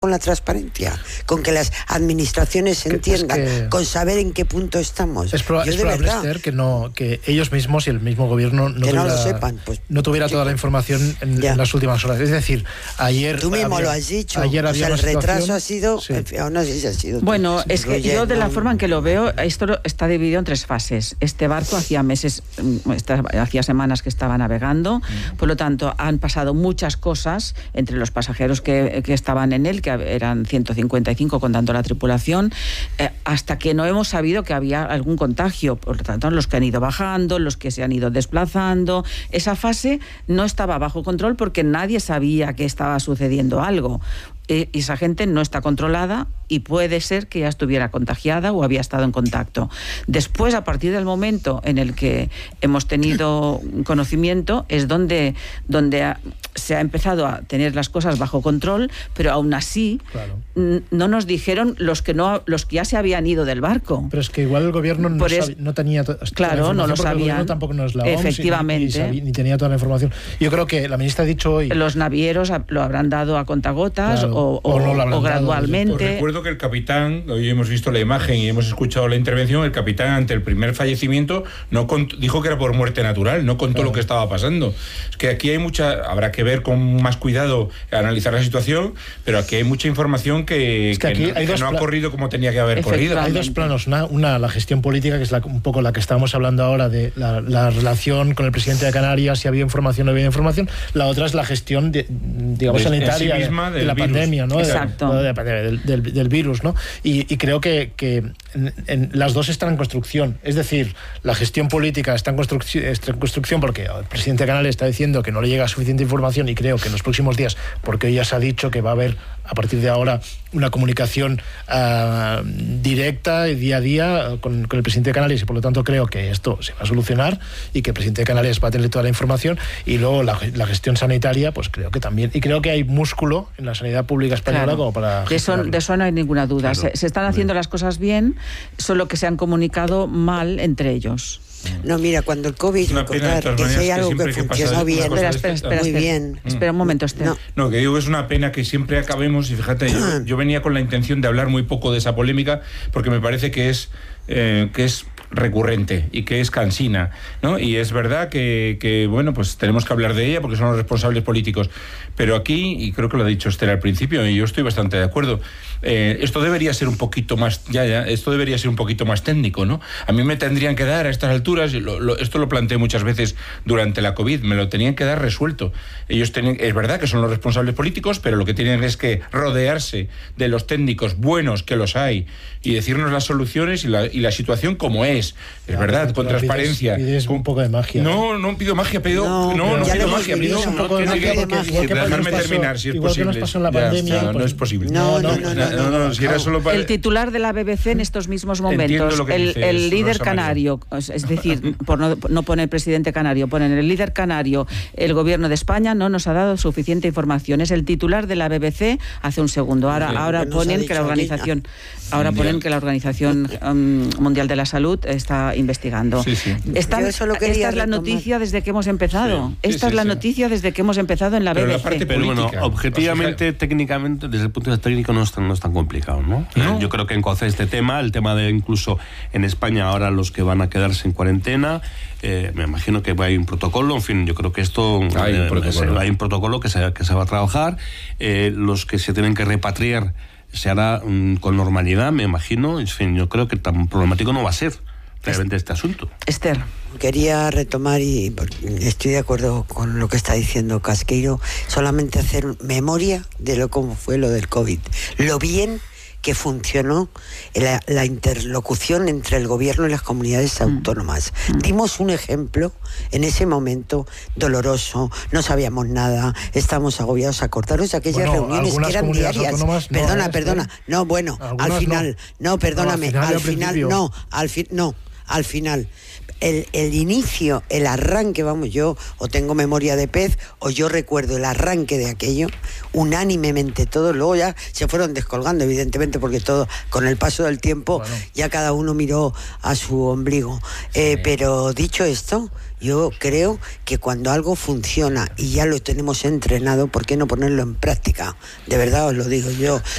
con la transparencia, con que las administraciones entiendan, con saber en qué punto estamos. Es probable, Esther, que ellos mismos y el mismo gobierno no lo sepan, no tuviera toda la información en las últimas horas. Es decir, ayer... Tú mismo lo has dicho. Ayer había el retraso ha sido... Sí. No sé si ha sido... Bueno, es que yo de la forma en que lo veo, esto está dividido en 3 fases. Este barco hacía semanas que estaba navegando, por lo tanto han pasado muchas cosas entre los pasajeros que estaban en él, que eran 155 contando la tripulación, hasta que no hemos sabido que había algún contagio. Por lo tanto, los que han ido bajando, los que se han ido desplazando, esa fase no estaba bajo control porque nadie sabía que estaba sucediendo algo. Esa gente no está controlada y puede ser que ya estuviera contagiada o había estado en contacto. Después, a partir del momento en el que hemos tenido conocimiento, es donde se ha empezado a tener las cosas bajo control, pero aún así no nos dijeron los que ya se habían ido del barco. Pero es que igual el gobierno no tenía claro, no lo sabía. El gobierno tampoco nos la OMS, efectivamente, ni tenía toda la información. Yo creo que la ministra ha dicho hoy... Los navieros lo habrán dado a contagotas, o gradualmente. Os recuerdo que el capitán, hoy hemos visto la imagen y hemos escuchado la intervención, el capitán ante el primer fallecimiento dijo que era por muerte natural, no contó lo que estaba pasando. Es que aquí hay habrá que ver con más cuidado, analizar la situación, pero aquí hay mucha información que no ha corrido como tenía que haber corrido. Hay 2 planos, una la gestión política, que es un poco la que estábamos hablando ahora, de la relación con el presidente de Canarias, si había información o no había información. La otra es la gestión sanitaria de la pandemia, ¿no? Exacto. Del virus, ¿no? Y creo que en las dos están en construcción. Es decir, la gestión política está en construcción porque el presidente de Canarias está diciendo que no le llega suficiente información, y creo que en los próximos días, porque hoy ya se ha dicho que va a haber a partir de ahora una comunicación directa y día a día con el presidente de Canarias, y por lo tanto creo que esto se va a solucionar y que el presidente de Canarias va a tener toda la información. Y luego la gestión sanitaria, pues creo que también, y creo que hay músculo en la sanidad pública española como para de eso no hay ninguna duda. Claro. Se están haciendo las cosas bien, solo que se han comunicado mal entre ellos. No, mira, cuando el COVID, recordar que si hay algo que funcionó bien, muy bien. Espera un momento, Esther. No, que digo que es una pena que siempre acabemos, y fíjate, yo venía con la intención de hablar muy poco de esa polémica, porque me parece que es recurrente y que es cansina, ¿no? Y es verdad que bueno, pues tenemos que hablar de ella porque son los responsables políticos, pero aquí, y creo que lo ha dicho Esther al principio, y yo estoy bastante de acuerdo, esto debería ser un poquito más esto debería ser un poquito más técnico, ¿no? A mí me tendrían que dar a estas alturas, esto lo planteé muchas veces durante la COVID, me lo tenían que dar resuelto. Ellos es verdad que son los responsables políticos, pero lo que tienen es que rodearse de los técnicos buenos, que los hay, y decirnos las soluciones y la situación como es. Es verdad, con transparencia. Pides un poco de magia. No pido magia, pido magia, pido un poco de magia. Dejarme terminar, si es posible. Que nos pasó en la pandemia. No es posible. No, si era solo para... El titular de la BBC en estos mismos momentos, el líder canario, es decir, por no poner presidente canario, ponen el líder canario, el gobierno de España no nos ha dado suficiente información. Es el titular de la BBC hace un segundo. Ahora ponen que la organización Mundial de la Salud está investigando. Esta es la noticia desde que hemos empezado. Esta es la noticia desde que hemos empezado en la BBC. Pero bueno, objetivamente, técnicamente, desde el punto de vista técnico no es tan complicado, ¿no? Yo creo que en este tema, el tema de incluso en España ahora los que van a quedarse en cuarentena, me imagino que hay un protocolo, en fin, yo creo que esto hay un protocolo que se va a trabajar, los que se tienen que repatriar se hará con normalidad, me imagino, en fin, yo creo que tan problemático no va a ser realmente este asunto. Esther. Quería retomar, y estoy de acuerdo con lo que está diciendo Casqueiro, solamente hacer memoria de cómo fue lo del COVID, lo bien que funcionó la interlocución entre el gobierno y las comunidades autónomas. Dimos un ejemplo en ese momento doloroso, no sabíamos nada, estábamos agobiados. Acordaros de aquellas reuniones que eran diarias. Perdona. No, bueno, al final, no, perdóname, al final. El inicio, el arranque, yo o tengo memoria de pez o yo recuerdo el arranque de aquello, unánimemente todos, luego ya se fueron descolgando, evidentemente, porque todo, con el paso del tiempo, ya cada uno miró a su ombligo. Pero dicho esto, yo creo que cuando algo funciona y ya lo tenemos entrenado, ¿por qué no ponerlo en práctica? De verdad os lo digo yo.